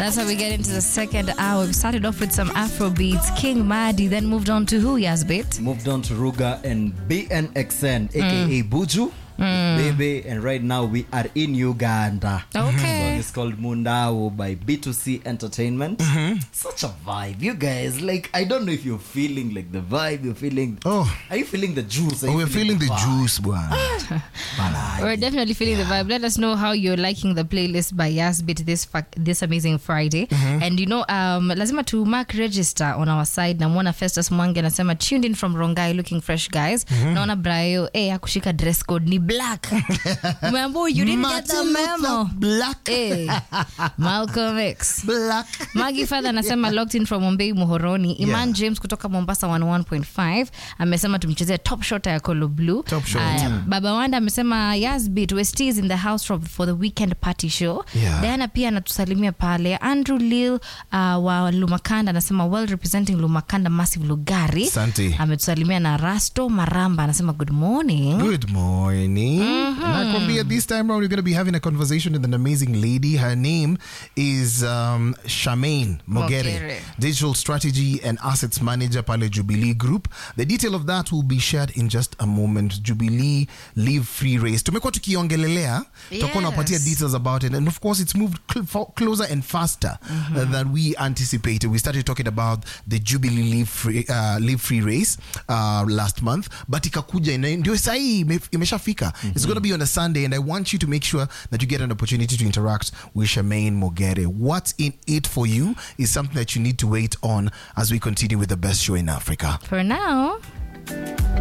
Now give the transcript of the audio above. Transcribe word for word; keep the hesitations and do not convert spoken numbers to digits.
That's how we get into the second hour. We started off with some Afro beats, King Madi, then moved on to who, Yasbit? Moved on to Ruga and B N X N, aka mm. Buju. Mm. Baby, and right now we are in Uganda. Okay. So it's called Mundao by B two C Entertainment. Mm-hmm. Such a vibe, you guys. Like, I don't know if you're feeling like the vibe. You're feeling. Oh, are you feeling the juice? Are oh, we're feeling, feeling the, the juice, boy. We're definitely feeling yeah. the vibe. Let us know how you're liking the playlist by Yasbit this fa- this amazing Friday. Mm-hmm. And you know, um, lazima to mark register on our side. Namwona Festus Mwangi anasema tuned in from Rongai, looking fresh, guys. Mm-hmm. Naona Brayo, eh, akushika dress code ni black. Remember, you didn't Martin get the memo. Black. Hey, Malcolm X. Black. Maggie Father anasema locked in from Mumbai Muhoroni. Iman yeah. James kutoka Mombasa one oh one point five amesema tumchezee top shot ya Kolo Blue. Top shot. Uh, yeah. Baba Wanda amesema Yasbit West is in the house for, for the weekend party show. Yeah. Diana pia anatusalimia pale. Andrew Lil uh, wa Lumakanda anasema well representing Lumakanda Massive Lugari. Santi. Ametusalimia na Rasto Maramba anasema good morning. Good morning. Mm-hmm. Nakwambia, this time around we're going to be having a conversation with an amazing lady. Her name is um, Charmaine Mogere, Mogere, Digital Strategy and Assets Manager pale Jubilee Group. The detail of that will be shared in just a moment. Jubilee Live Free Race. Tumekuwa tukiongelelea, tutakuwa napatia details about it, and of course it's moved cl- closer and faster mm-hmm. uh, than we anticipated. We started talking about the Jubilee Live Free, uh, Live Free Race uh, last month, but ikakuja ndio sahi imeshafika. Mm-hmm. It's going to be on a Sunday, and I want you to make sure that you get an opportunity to interact with Charmaine Mogere. What's in it for you is something that you need to wait on as we continue with the best show in Africa. For now.